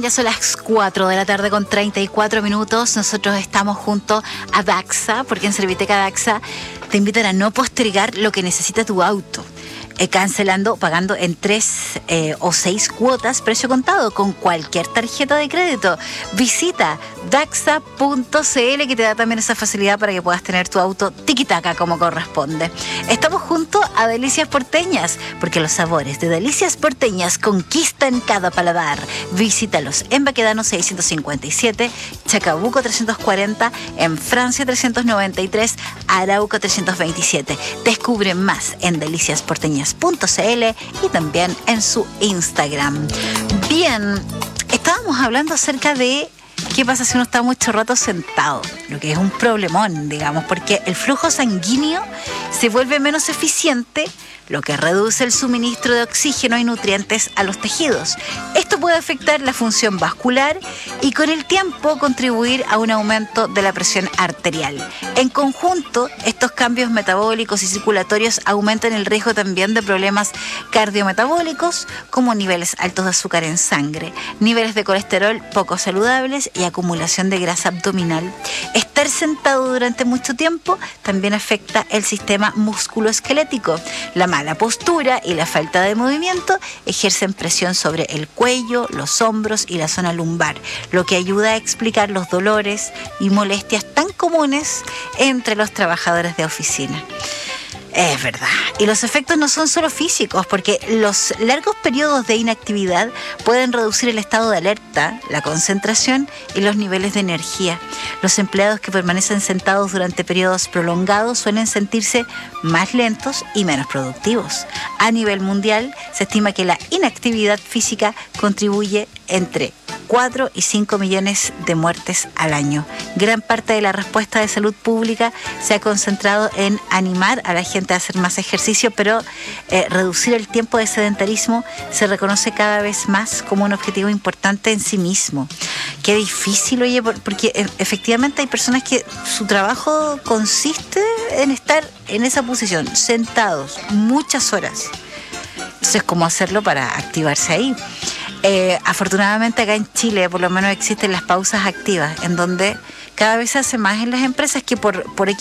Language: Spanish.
Bien, ya son las 4 de la tarde con 34 minutos. Nosotros estamos junto a Daxa, porque en Serviteca Daxa te invitan a no postergar lo que necesita tu auto. Cancelando, pagando en 3 o 6 cuotas, precio contado, con cualquier tarjeta de crédito. Visita daxa.cl, que te da también esa facilidad para que puedas tener tu auto tiquitaca como corresponde. Estamos junto a Delicias Porteñas, porque los sabores de Delicias Porteñas conquistan cada paladar. Visítalos en Baquedano 657, Chacabuco 340, en Francia 393, Arauco 327. Descubre más en deliciasporteñas.cl y también en su Instagram. Bien, estábamos hablando acerca de qué pasa si uno está mucho rato sentado, lo que es un problemón, digamos, porque el flujo sanguíneo se vuelve menos eficiente, lo que reduce el suministro de oxígeno y nutrientes a los tejidos. Esto puede afectar la función vascular y con el tiempo contribuir a un aumento de la presión arterial. En conjunto, estos cambios metabólicos y circulatorios aumentan el riesgo también de problemas cardiometabólicos, como niveles altos de azúcar en sangre, niveles de colesterol poco saludables y acumulación de grasa abdominal. Estar sentado durante mucho tiempo también afecta el sistema musculoesquelético. La mala postura y la falta de movimiento ejercen presión sobre el cuello, los hombros y la zona lumbar, lo que ayuda a explicar los dolores y molestias tan comunes entre los trabajadores de oficina. Es verdad. Y los efectos no son solo físicos, porque los largos periodos de inactividad pueden reducir el estado de alerta, la concentración y los niveles de energía. Los empleados que permanecen sentados durante periodos prolongados suelen sentirse más lentos y menos productivos. A nivel mundial, se estima que la inactividad física contribuye entre 4 y 5 millones de muertes al año. Gran parte de la respuesta de salud pública se ha concentrado en animar a la gente a hacer más ejercicio, pero reducir el tiempo de sedentarismo se reconoce cada vez más como un objetivo importante en sí mismo. Qué difícil, oye, porque efectivamente hay personas que su trabajo consiste en estar en esa posición, sentados muchas horas. Entonces, ¿cómo hacerlo para activarse ahí? Afortunadamente acá en Chile por lo menos existen las pausas activas, en donde cada vez se hace más en las empresas que por